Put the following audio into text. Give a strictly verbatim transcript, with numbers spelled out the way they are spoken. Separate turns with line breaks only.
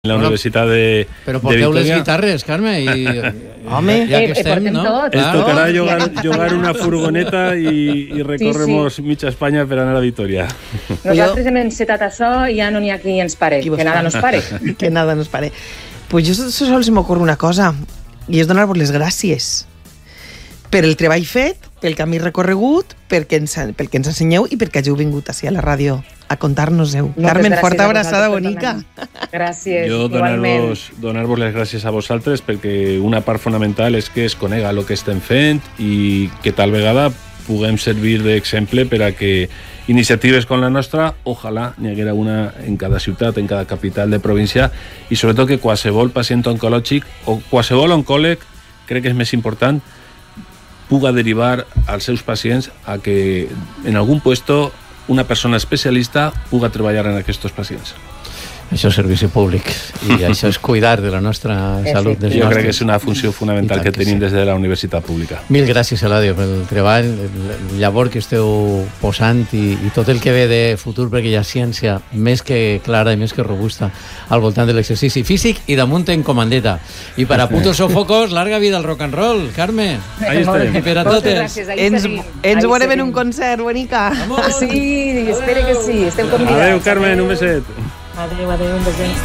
la bueno, Universitat de,
però porteu
de
les guitarres, Carme, i
home,
ja que estem,
eh,
no?
Tot,
es
claro.
tocará llogar, llogar una furgoneta y, y recorremos sí, sí. mitja Espanya per anar a Vitoria.
Nosaltres hem encetat això i ja no n'hi ha qui ens pare, que nada nos pare.
Que nada nos pare. Pues jo sols se m'ocorre una cosa, i és donar-vos les gràcies per el treball fet, pel camí recorregut, perquè ens, pel que ens ensenyeu i perquè hàgiu vingut ací a la ràdio a contar-nos-heu. Carmen, forta abraçada bonica.
Gràcies,
jo
igualment.
Jo donar-vos les gràcies a vosaltres perquè una part fonamental és que es conega el que estem fent i que tal vegada puguem servir d'exemple per a que iniciatives com la nostra, ojalà n'hi haguera una en cada ciutat, en cada capital de província, i sobretot que qualsevol pacient oncològic o qualsevol oncòleg, crec que és més important, puga derivar als seus pacients a que en algun puesto una persona especialista puga treballar en aquests pacients.
Això és servici públic i això és cuidar de la nostra salut.
Sí. Jo nostres... crec que és una funció fonamental que tenim sí. des de la universitat pública.
Mil gràcies, Eladio, pel treball, el llavor que esteu posant i, i tot el que ve de futur, perquè hi ha ciència més que clara i més que robusta al voltant de l'exercici físic i damunt en comandeta. I per a putos sofocos, larga vida al rock and roll, Carme.
Ahí estem.
I per a totes.
Ens, ens veurem en un concert, bonica.
Sí, espero que sí. Estem convidats.
Adéu, Carmen, un beset.
Adéu, adéu, un beset.